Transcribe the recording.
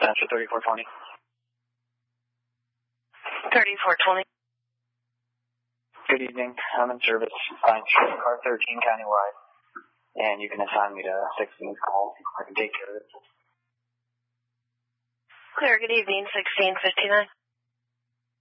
Central 3420. 3420. Good evening. I'm in service. I'm car 13 countywide. And you can assign me to 16's call. I can take care of it. Clear, good evening, 1659.